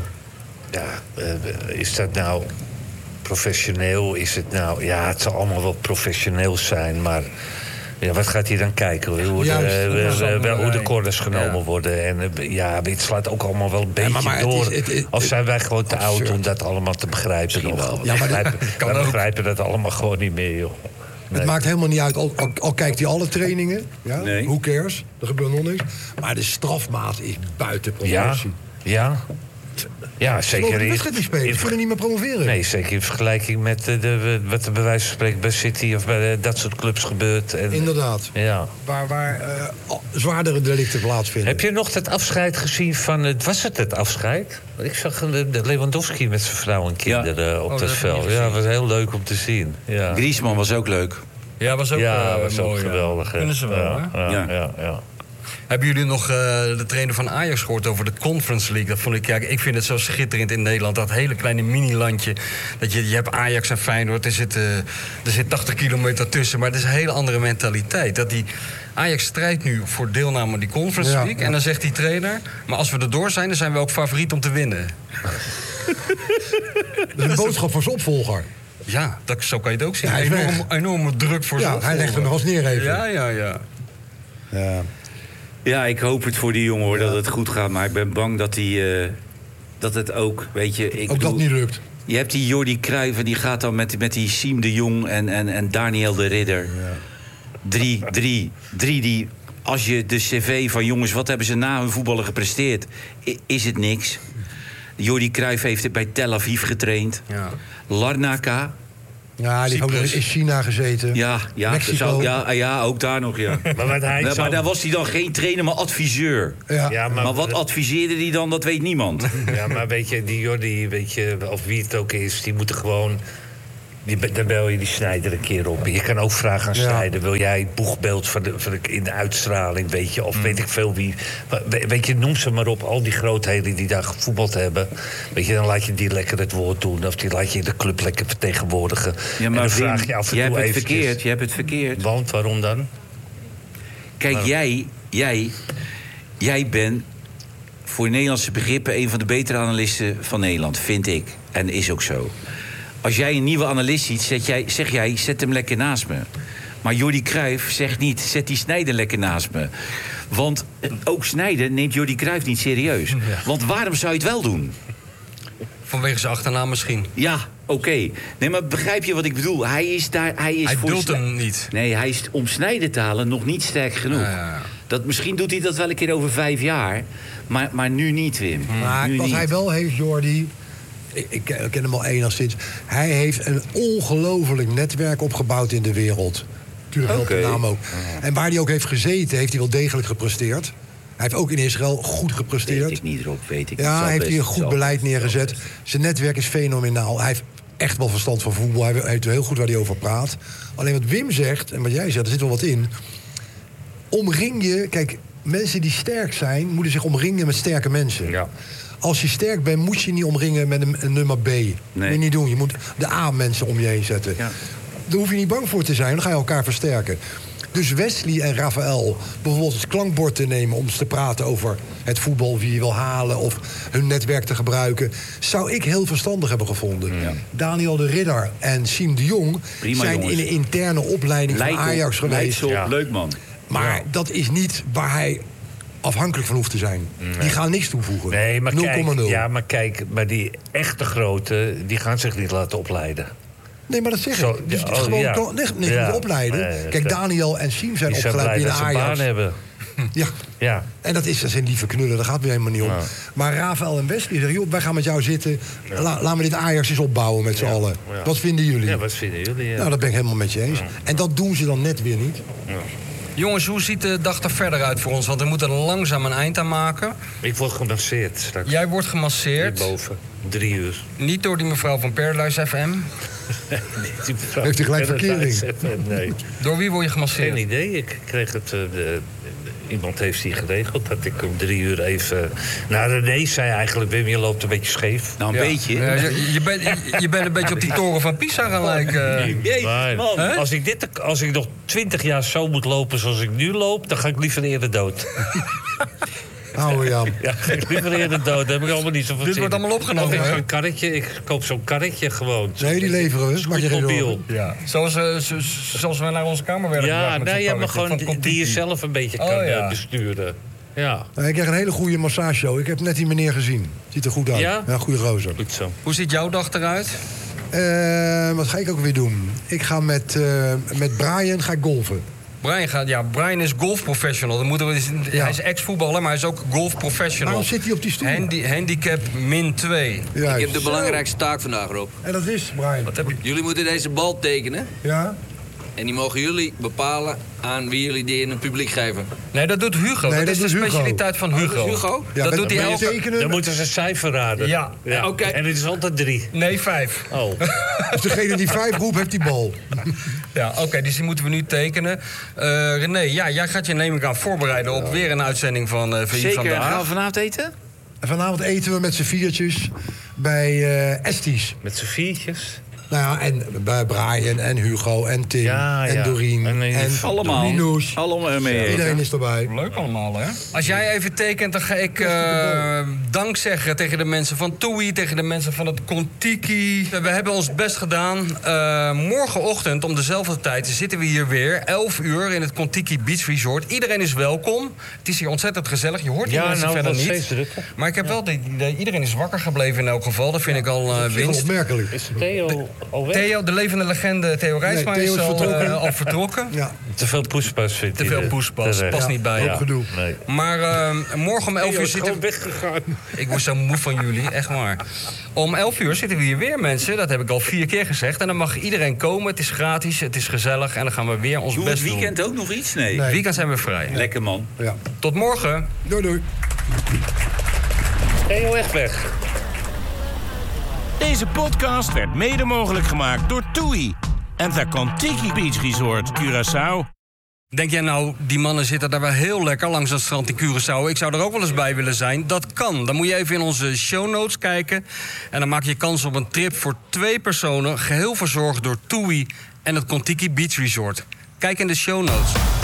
nou professioneel? Is het nou... Ja, het zal allemaal wel professioneel zijn, maar... Ja, wat gaat hij dan kijken? Hoe de corners genomen worden. En het slaat ook allemaal wel een beetje door. Of zijn wij gewoon te oud om dat allemaal te begrijpen? We begrijpen dat allemaal gewoon niet meer, joh. Het maakt helemaal niet uit, al kijkt hij alle trainingen. Ja? Nee. Who cares? Er gebeurt nog niks. Maar de strafmaat is buiten promotie. Ja, zeker. De wedstrijd die spelen, ze kunnen niet meer promoveren. Nee, zeker in vergelijking met wat er bij wijze van spreken bij City of bij dat soort clubs gebeurt. Inderdaad. Ja. Waar zwaardere delicten plaatsvinden. Heb je nog dat afscheid gezien van... Was het afscheid? Ik zag Lewandowski met zijn vrouw en kinderen op dat veld. Ja, dat was heel leuk om te zien. Ja. Griezmann was ook leuk. Ja, was ook was mooi. ook geweldig. Kunnen ze wel, hè? Ja. Hebben jullie nog de trainer van Ajax gehoord over de Conference League? Dat vond ik vind het zo schitterend in Nederland. Dat hele kleine mini-landje. Dat je hebt Ajax en Feyenoord. Er zit 80 kilometer tussen. Maar het is een hele andere mentaliteit. Dat die Ajax strijdt nu voor deelname aan die Conference League. Ja. En dan zegt die trainer... Maar als we erdoor zijn, dan zijn we ook favoriet om te winnen. Dat is een boodschap voor zijn opvolger. Ja, zo kan je het ook zien. Ja, enorme druk voor zijn opvolger. Hij legt hem nog eens neer even. Ja. Ja, ik hoop het voor die jongen, hoor, dat het goed gaat. Maar ik ben bang dat het ook, weet je... Ook dat niet lukt. Je hebt die Jordi Cruijff en die gaat dan met die Siem de Jong en Daniel de Ridder. Ja. Drie die... Als je de cv van jongens, wat hebben ze na hun voetballen gepresteerd? Is het niks. Jordi Cruijff heeft het bij Tel Aviv getraind. Ja. Larnaca. Ja, die heeft ook nog in China gezeten. Ja, ook daar nog, ja. Maar daar was hij dan geen trainer, maar adviseur. Ja. Maar wat adviseerde hij dan, dat weet niemand. Ja, maar weet je, die Jordi, of wie het ook is, die moeten gewoon... Dan bel je die Snijder een keer op. Je kan ook vragen aan Snijder. Wil jij het boegbeeld in de uitstraling, weet je? Of weet ik veel wie. Weet je, noem ze maar op. Al die grootheden die daar gevoetbald hebben. Weet je, dan laat je die lekker het woord doen. Of die laat je de club lekker vertegenwoordigen. Ja, maar en dan vraag je af en toe eventjes. Je hebt het verkeerd. Want, waarom dan? Kijk, jij bent voor Nederlandse begrippen een van de betere analisten van Nederland, vind ik. En is ook zo. Als jij een nieuwe analist ziet, zeg jij, zet hem lekker naast me. Maar Jordi Cruijff zegt niet, zet die Snijder lekker naast me. Want ook Snijder neemt Jordi Cruijff niet serieus. Ja. Want waarom zou je het wel doen? Vanwege zijn achternaam misschien. Ja, oké. Nee, maar begrijp je wat ik bedoel? Hij duldt hem niet. Nee, hij is om Snijder te halen nog niet sterk genoeg. Ja. Misschien doet hij dat wel een keer over 5 jaar. Maar nu niet, Wim. Maar wat hij wel heeft, Jordi... Ik ken hem al enigszins. Hij heeft een ongelooflijk netwerk opgebouwd in de wereld. Tuurlijk helpt de naam ook. En waar hij ook heeft gezeten, heeft hij wel degelijk gepresteerd. Hij heeft ook in Israël goed gepresteerd. Weet ik niet, Rob, weet ik ja, niet. Heeft hij een goed beleid neergezet. Zijn netwerk is fenomenaal. Hij heeft echt wel verstand van voetbal. Hij weet heel goed waar hij over praat. Alleen wat Wim zegt, en wat jij zegt, er zit wel wat in. Omring je... Kijk, mensen die sterk zijn, moeten zich omringen met sterke mensen. Ja. Als je sterk bent, moet je niet omringen met een nummer B. Nee. Moet je niet doen. Je moet de A-mensen om je heen zetten. Ja. Daar hoef je niet bang voor te zijn. Dan ga je elkaar versterken. Dus Wesley en Rafael bijvoorbeeld het klankbord te nemen... om eens te praten over het voetbal, wie je wil halen... of hun netwerk te gebruiken... zou ik heel verstandig hebben gevonden. Ja. Daniel de Ridder en Siem de Jong... zijn jongens. In een interne opleiding van Ajax geweest. Leuk man. Maar dat is niet waar hij... afhankelijk van hoeft te zijn. Nee. Die gaan niks toevoegen. Nee, maar 0,0. Ja, maar kijk, maar die echte grote... die gaan zich niet laten opleiden. Nee, maar dat zeg ik. Dus gewoon niet opleiden. Kijk, Daniel en Siem zijn opgeleid binnen Ajax. Die baan hebben. Ja. En dat zijn lieve knullen, daar gaat het weer helemaal niet om. Ja. Maar Rafael en Wesley zeggen, joh, wij gaan met jou zitten. Ja. Laten we dit Ajax eens opbouwen met z'n allen. Ja. Wat vinden jullie? Ja, wat vinden jullie? Ja. Nou, dat ben ik helemaal met je eens. Ja. En dat doen ze dan net weer niet. Ja. Jongens, hoe ziet de dag er verder uit voor ons? Want we moeten er langzaam een eind aan maken. Ik word gemasseerd straks. Jij wordt gemasseerd? Hierboven, 3 uur. Niet door die mevrouw van Paradise FM? Nee, die mevrouw heeft hij gelijk verkering? Nee. Door wie word je gemasseerd? Geen idee. Ik kreeg het... iemand heeft die geregeld dat ik om 3 uur even... Nou, René zei eigenlijk, Wim, je loopt een beetje scheef. Nou, een beetje. Je bent een beetje op die toren van Pisa gaan lijken. Jezus, man. Als ik nog 20 jaar zo moet lopen zoals ik nu loop... dan ga ik liever eerder dood. Oude Jan. Ja, ga ik liever eerder dood. Daar heb ik allemaal niet zoveel Dit wordt allemaal opgenomen, hè? Ik koop zo'n karretje gewoon. Nee, die leveren we. Maak je mobiel. Ja. Zoals we naar onze kamer werden gebracht. Ja, nee, maar gewoon die je zelf een beetje kan besturen. Ja. Ik krijg een hele goede massage. Ik heb net die meneer gezien. Ziet er goed uit. Ja, goede gozer. Goed zo. Hoe ziet jouw dag eruit? Wat ga ik ook weer doen? Ik ga met Brian golfen. Brian is golfprofessional. Hij is ex-voetballer, maar hij is ook golfprofessional. Waarom zit hij op die stoel? Handicap -2. Ik heb de belangrijkste taak vandaag, Rob. En dat is, Brian? Jullie moeten deze bal tekenen. Ja. En die mogen jullie bepalen aan wie jullie die in het publiek geven. Nee, dat doet Hugo. Nee, dat is de specialiteit van Hugo. Hugo? Ja, dat doet hij elke... Dan moeten ze een cijfer raden. Ja. Oké. En het is altijd 3. Nee, 5. Oh. Dus degene die 5 roept, heeft die bal. Ja, oké, dus die moeten we nu tekenen. René, jij gaat je neem ik aan voorbereiden op weer een uitzending van VI Vandaag. Zeker, gaan we vanavond eten? En vanavond eten we met z'n viertjes bij Esties. Met z'n viertjes? Nou ja, en bij Brian en Hugo en Tim en Doreen en allemaal. Minouche. Allemaal mee. Iedereen is erbij. Leuk allemaal, hè? Als jij even tekent, dan ga ik dank zeggen tegen de mensen van TUI, tegen de mensen van het Kontiki. We hebben ons best gedaan. Morgenochtend om dezelfde tijd zitten we hier weer. 11 uur in het Kontiki Beach Resort. Iedereen is welkom. Het is hier ontzettend gezellig. Je hoort die mensen verder niet. Maar ik heb wel het idee, iedereen is wakker gebleven in elk geval. Dat vind ik al winst. Opmerkelijk. Is Theo al weg? Theo, de levende legende Theo Rijsma, Theo is vertrokken. al vertrokken. Ja. Te veel poespas vindt Te hij. veel poespas, past niet bij. Hoop gedoe. Nee. Maar morgen om 11 uur is zitten gewoon weggegaan. Ik word zo moe van jullie, echt waar. Om 11 uur zitten we hier weer, mensen. Dat heb ik al 4 keer gezegd. En dan mag iedereen komen. Het is gratis, het is gezellig. En dan gaan we weer ons Doe best het weekend doen. ook nog iets? Nee. Nee. Weekend zijn we vrij. Lekker, man. Ja. Tot morgen. Doei. Theo echt weg. Deze podcast werd mede mogelijk gemaakt door TUI en The Kontiki Beach Resort Curaçao. Denk jij nou, die mannen zitten daar wel heel lekker langs het strand in Curaçao. Ik zou er ook wel eens bij willen zijn. Dat kan. Dan moet je even in onze show notes kijken. En dan maak je kans op een trip voor 2 personen. Geheel verzorgd door TUI en het Kontiki Beach Resort. Kijk in de show notes.